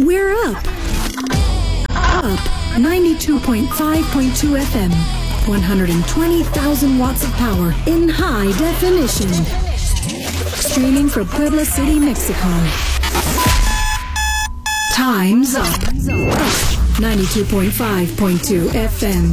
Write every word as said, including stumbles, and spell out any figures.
We're up. Up ninety-two point five point two F M. one hundred twenty thousand watts of power in high definition. Streaming from Puebla City, Mexico. Time's up. Up ninety-two point five point two F M.